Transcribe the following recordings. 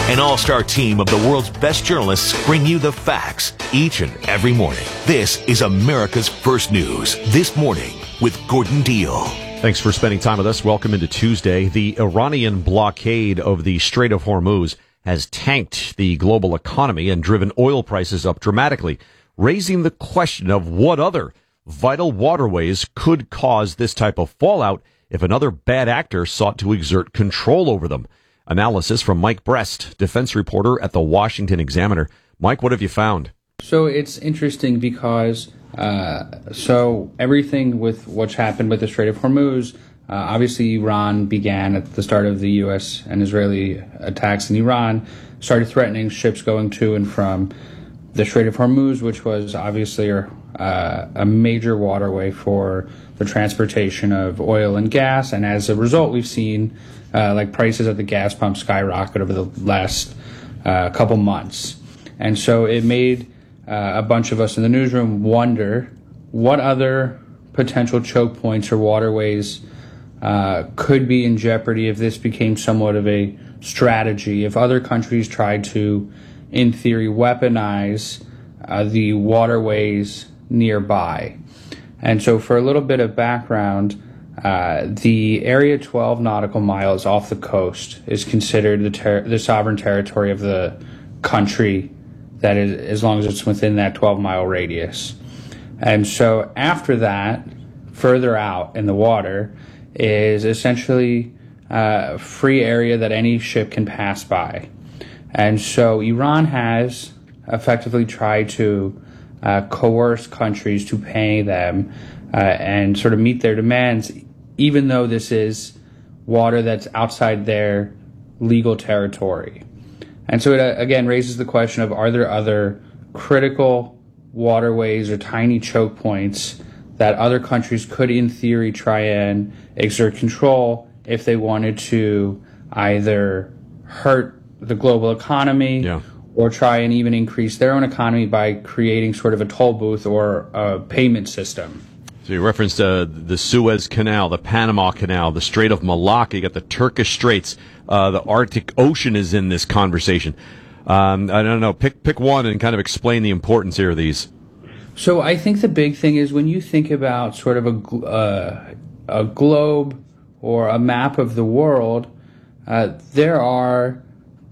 An all-star team of the world's best journalists bring you the facts each and every morning. This is America's First News This Morning with Gordon Deal. Thanks for spending time with us. Welcome into Tuesday. The Iranian blockade of the Strait of Hormuz has tanked the global economy and driven oil prices up dramatically, raising the question of what other vital waterways could cause this type of fallout if another bad actor sought to exert control over them. Analysis from Mike Brest, defense reporter at the Washington Examiner. Mike, what have you found? So it's interesting because everything with what's happened with the Strait of Hormuz, obviously Iran began at the start of the U.S. and Israeli attacks in Iran, started threatening ships going to and from the Strait of Hormuz, which was obviously a major waterway for the transportation of oil and gas. And as a result, we've seen prices at the gas pump skyrocket over the last couple months. And so it made a bunch of us in the newsroom wonder what other potential choke points or waterways could be in jeopardy if this became somewhat of a strategy, if other countries tried to, in theory, weaponize the waterways nearby. And so for a little bit of background, the Area 12 nautical miles off the coast is considered the sovereign territory of the country, that is, as long as it's within that 12-mile radius. And so after that, further out in the water, is essentially a free area that any ship can pass by. And so Iran has effectively tried to coerce countries to pay them and sort of meet their demands, even though this is water that's outside their legal territory. And so it again raises the question of, are there other critical waterways or tiny choke points that other countries could, in theory, try and exert control if they wanted to either hurt the global economy or try and even increase their own economy by creating sort of a toll booth or a payment system? So you referenced the Suez Canal, the Panama Canal, the Strait of Malacca, you got the Turkish Straits, the Arctic Ocean is in this conversation. I don't know, pick one and kind of explain the importance here of these. So I think the big thing is when you think about sort of a globe or a map of the world, there are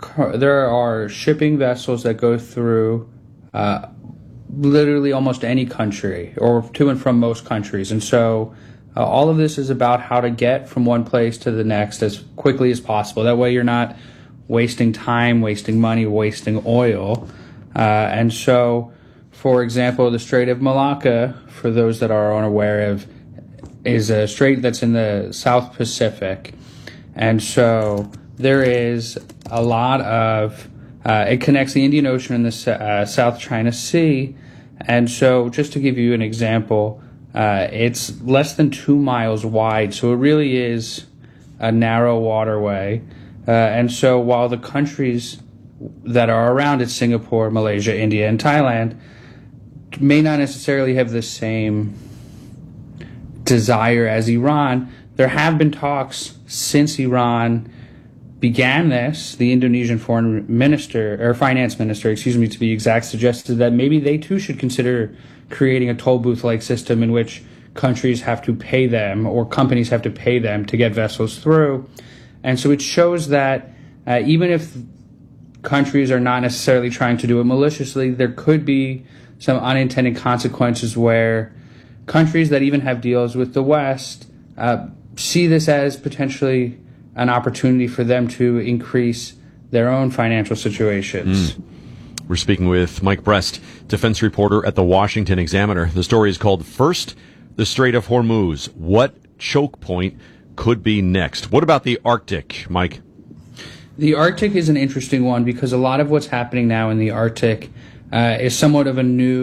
shipping vessels that go through literally almost any country or to and from most countries. And so all of this is about how to get from one place to the next as quickly as possible. That way you're not wasting time, wasting money, wasting oil. And so, for example, the Strait of Malacca, for those that are unaware of, is a strait that's in the South Pacific. And so there is a lot of, it connects the Indian Ocean and the South China Sea. And so just to give you an example, it's less than 2 miles wide. So it really is a narrow waterway. And so while the countries that are around it, Singapore, Malaysia, India, and Thailand, may not necessarily have the same desire as Iran, there have been talks since Iran began this. The Indonesian finance minister, to be exact, suggested that maybe they too should consider creating a toll booth-like system in which countries have to pay them or companies have to pay them to get vessels through. And so it shows that even if countries are not necessarily trying to do it maliciously, there could be some unintended consequences where countries that even have deals with the West see this as potentially an opportunity for them to increase their own financial situations. We're speaking with Mike Brest, defense reporter at the Washington Examiner. The story is called First, the Strait of Hormuz. What choke point could be next? What about the Arctic, Mike? The Arctic is an interesting one because a lot of what's happening now in the Arctic is somewhat of a new